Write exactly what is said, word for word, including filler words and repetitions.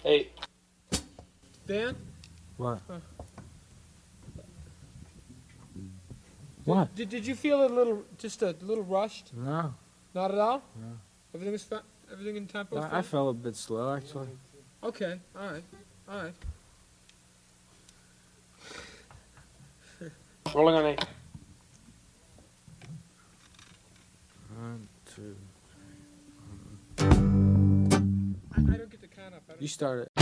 Eight. Dan? What? Huh. What? Did, did you feel a little, just a little rushed? No. Not at all? No. Everything was fine? Everything in tempo was I, I fine? felt a bit slow, actually. Okay, all right, all right. Rolling on eight. One, two. I, I don't get the count up. I don't You started.